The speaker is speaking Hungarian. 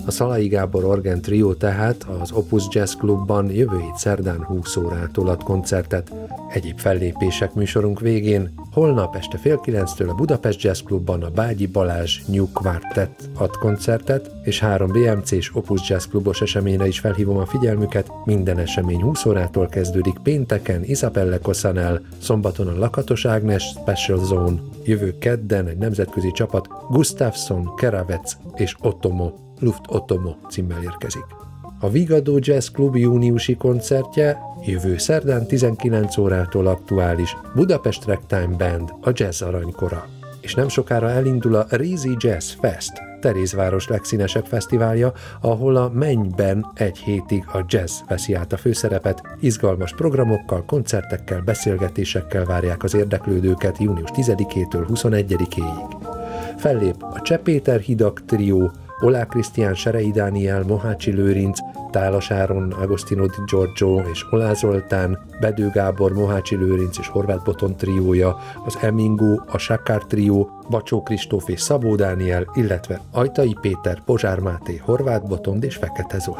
A Szalai Gábor Orgán Trio tehát az Opus Jazz Klubban jövő hét szerdán 20 órától ad koncertet. Egyéb fellépések műsorunk végén: holnap este 8:30 a Budapest Jazz Klubban a Bágyi Balázs New Quartet ad koncertet, és 3 BMC-s Opus Jazz Klubos eseményre is felhívom a figyelmüket. Minden esemény 20 órától kezdődik: pénteken Isabelle Cosanel, szombaton a Lakatos Ágnes Special Zone, jövő kedden egy nemzetközi csapat Gustafsson, Keravec és Otomo, Luft Otomo címmel érkezik. A Vigadó Jazz Klub júniusi koncertje jövő szerdán 19 órától aktuális: Budapest Ragtime Band, a jazz aranykora. És nem sokára elindul a Rézi Jazz Fest, Terézváros legszínesebb fesztiválja, ahol a Mennyben egy hétig a jazz veszi át a főszerepet. Izgalmas programokkal, koncertekkel, beszélgetésekkel várják az érdeklődőket június 10-től 21-ig. Fellép a Cseh Péter Hidak Trio, Olá Krisztián, Serei Dániel, Mohácsi Lőrinc, Tálas Áron, Agostino Di Giorgio és Olá Zoltán, Bedő Gábor, Mohácsi Lőrinc és Horváth Botond triója, az Emingo, a Sakár Trio, Bacsó Kristóf és Szabó Dániel, illetve Ajtai Péter, Pozsár Máté, Horváth Botond és Fekete Zoltán.